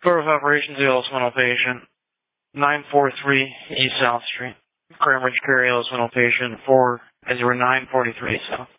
Port of Operations, ALS 10 patient, 943 East South Street. Crime Ridge Care, ALS 10 patient, 40943 South.